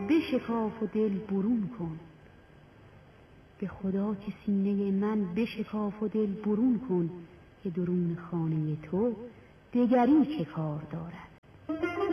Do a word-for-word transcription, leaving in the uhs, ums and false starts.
بشکاف و دل برون کن. به خدا که سینه من بشکاف و دل برون کن، که درون خانه تو دگری چه کار دارد.